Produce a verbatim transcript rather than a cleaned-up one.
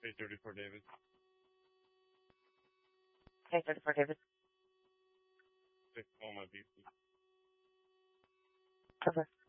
eight thirty-four David. eight thirty-four David. Take all my pieces. Okay.